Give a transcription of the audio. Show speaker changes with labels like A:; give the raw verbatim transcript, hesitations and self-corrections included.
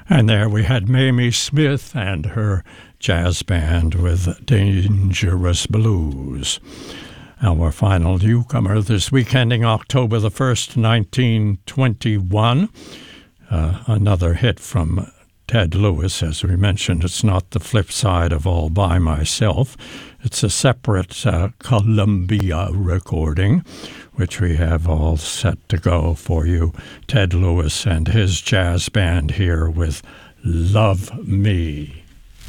A: And there we had Mamie Smith and her jazz band with Dangerous Blues. Our final newcomer this week, ending October the first, nineteen twenty-one. Uh, another hit from Ted Lewis. As we mentioned, it's not the flip side of All By Myself. It's a separate uh, Columbia recording, which we have all set to go for you. Ted Lewis and his jazz band here with Love Me.